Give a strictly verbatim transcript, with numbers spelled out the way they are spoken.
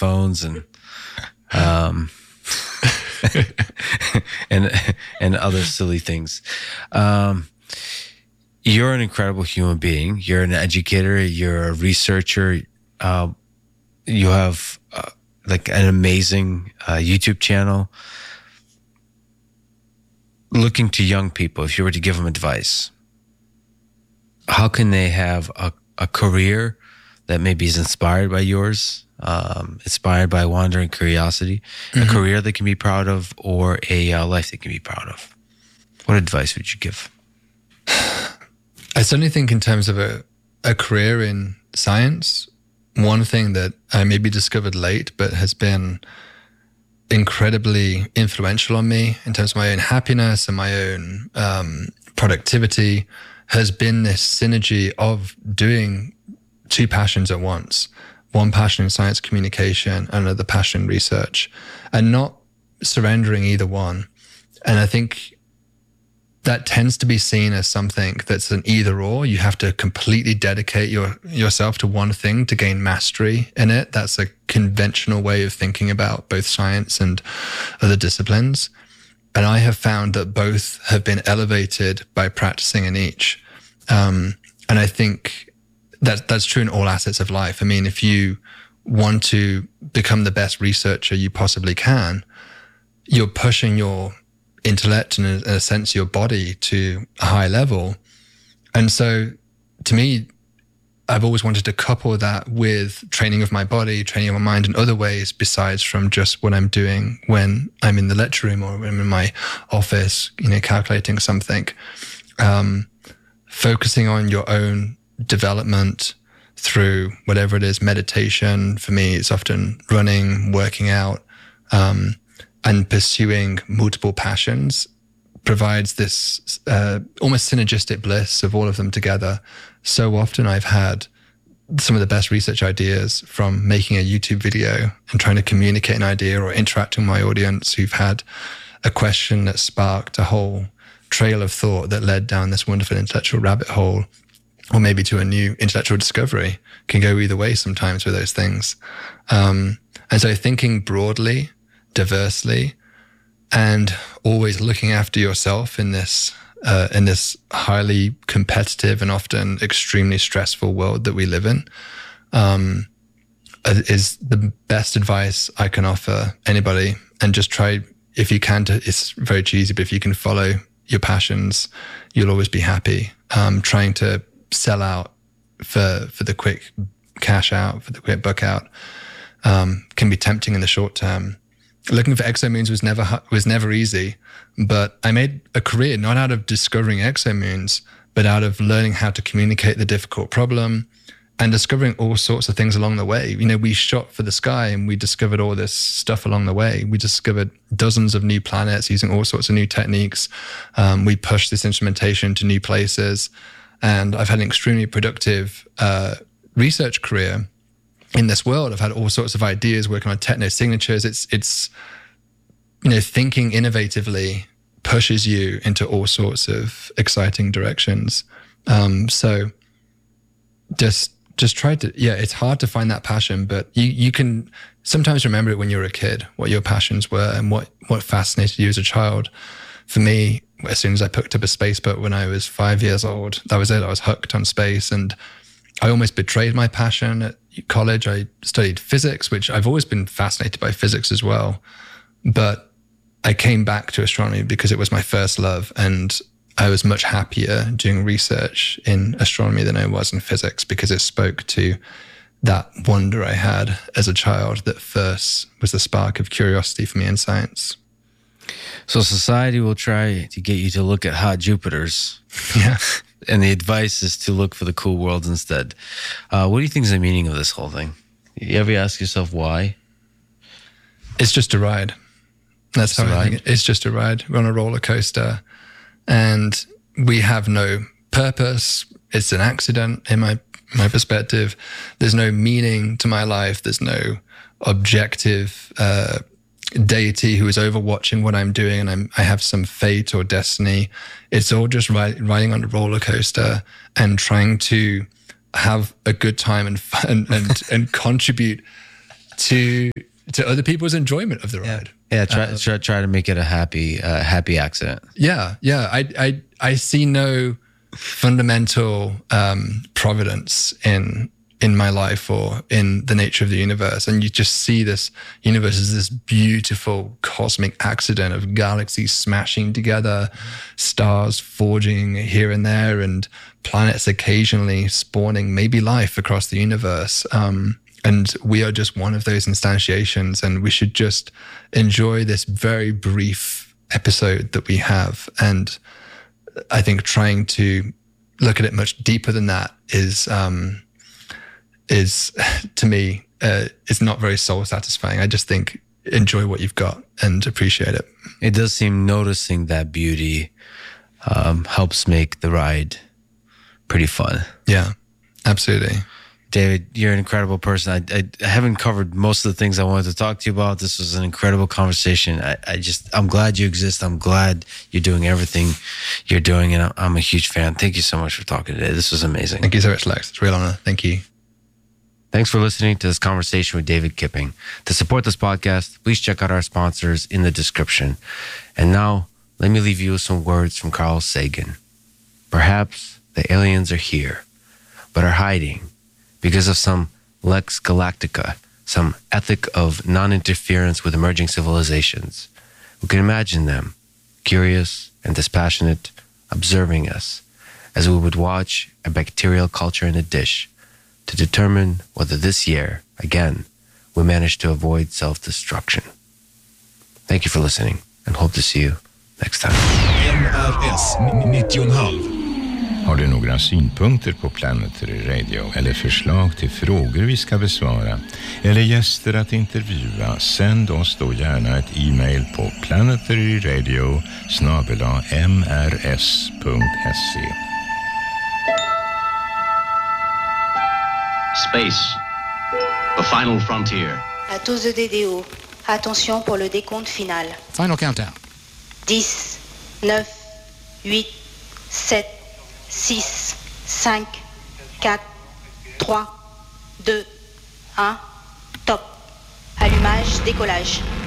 phones and um, and and other silly things. Um, you're an incredible human being. You're an educator. You're a researcher. Uh, you have uh, like an amazing uh, YouTube channel. Looking to young people, if you were to give them advice, how can they have a, a career that maybe is inspired by yours, um, inspired by wandering curiosity, mm-hmm. a career they can be proud of, or a uh, life they can be proud of? What advice would you give? I certainly think in terms of a, a career in science, one thing that I maybe discovered late, but has been incredibly influential on me in terms of my own happiness and my own um, productivity, has been this synergy of doing two passions at once. One passion in science communication, another passion in research, and not surrendering either one. And I think that tends to be seen as something that's an either or. You have to completely dedicate your yourself to one thing to gain mastery in it. That's a conventional way of thinking about both science and other disciplines. And I have found that both have been elevated by practicing in each. Um, and I think that that's true in all assets of life. I mean, if you want to become the best researcher you possibly can, you're pushing your intellect and in a sense your body to a high level. And so to me, I've always wanted to couple that with training of my body, training of my mind in other ways besides from just what I'm doing when I'm in the lecture room or when I'm in my office, you know, calculating something. Um, focusing on your own development through whatever it is, meditation. For me, it's often running, working out, um, and pursuing multiple passions provides this uh, almost synergistic bliss of all of them together. So often I've had some of the best research ideas from making a YouTube video and trying to communicate an idea or interacting with my audience who've had a question that sparked a whole trail of thought that led down this wonderful intellectual rabbit hole, or maybe to a new intellectual discovery. Can go either way sometimes with those things. Um, and so thinking broadly, diversely, and always looking after yourself in this uh, in this highly competitive and often extremely stressful world that we live in, um, is the best advice I can offer anybody. And just try, if you can, to, it's very cheesy, but if you can follow your passions, you'll always be happy. Um, trying to sell out for for the quick cash out, for the quick buck out, um, can be tempting in the short term. Looking for exomoons was never was never easy, but I made a career not out of discovering exomoons, but out of learning how to communicate the difficult problem and discovering all sorts of things along the way. You know, we shot for the sky and we discovered all this stuff along the way. We discovered dozens of new planets using all sorts of new techniques. Um, we pushed this instrumentation to new places, and I've had an extremely productive uh, research career in this world. I've had all sorts of ideas, working on techno signatures. It's, it's, you know, thinking innovatively pushes you into all sorts of exciting directions. Um, so just, just try to, yeah, it's hard to find that passion, but you, you can sometimes remember it when you were a kid, what your passions were and what, what fascinated you as a child. For me, as soon as I picked up a space boat when I was five years old, that was it. I was hooked on space, and I almost betrayed my passion at college. I studied physics, which I've always been fascinated by physics as well. But I came back to astronomy because it was my first love, and I was much happier doing research in astronomy than I was in physics because it spoke to that wonder I had as a child that first was the spark of curiosity for me in science. So society will try to get you to look at hot Jupiters. Yeah. And the advice is to look for the cool worlds instead. Uh, what do you think is the meaning of this whole thing? You ever ask yourself why? It's just a ride. That's Just how a I think ride? it. It's just a ride. We're on a roller coaster, and we have no purpose. It's an accident in my my perspective. There's no meaning to my life. There's no objective uh, deity who is overwatching what I'm doing, and I'm, I have some fate or destiny. It's all just ride, riding on a roller coaster and trying to have a good time and fun and, and contribute to to other people's enjoyment of the Yeah, ride. yeah try, Uh, try try to make it a happy uh, happy accident. Yeah, yeah. I I I see no fundamental um, providence in in my life or in the nature of the universe, and you just see this universe as this beautiful cosmic accident of galaxies smashing together, stars forging here and there, and planets occasionally spawning maybe life across the universe. Um, and we are just one of those instantiations, and we should just enjoy this very brief episode that we have. And I think trying to look at it much deeper than that is, um, is to me, uh, is not very soul satisfying. I just think enjoy what you've got and appreciate it. It does seem noticing that beauty um, helps make the ride pretty fun. Yeah, absolutely. David, you're an incredible person. I, I, I haven't covered most of the things I wanted to talk to you about. This was an incredible conversation. I, I just, I'm glad you exist. I'm glad you're doing everything you're doing, and I'm a huge fan. Thank you so much for talking today. This was amazing. Thank you so much, Lex. It's a real honor. Thank you. Thanks for listening to this conversation with David Kipping. To support this podcast, please check out our sponsors in the description. And now, let me leave you with some words from Carl Sagan. Perhaps the aliens are here, but are hiding because of some Lex Galactica, some ethic of non-interference with emerging civilizations. We can imagine them, curious and dispassionate, observing us as we would watch a bacterial culture in a dish to determine whether this year, again, we manage to avoid self-destruction. Thank you for listening, and hope to see you next time. M R S nittio komma fem. Har du några synpunkter på Planetary Radio eller förslag till frågor vi ska besvara eller gäster att intervjua, sänd oss då gärna ett e-mail på planetaryradio snabel-a m r s punkt se. Space, the final frontier. À tous de D D O, attention pour le décompte final. Final countdown. dix, neuf, huit, sept, six, cinq, quatre, trois, deux, un, top. Allumage, décollage.